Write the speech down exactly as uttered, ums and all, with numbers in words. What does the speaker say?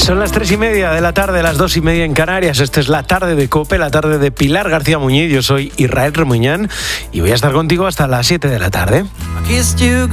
Son las tres y media de la tarde, las dos y media en Canarias. Esta es la tarde de COPE, la tarde de Pilar García Muñiz. Yo soy Israel Remuñán y voy a estar contigo hasta las siete de la tarde.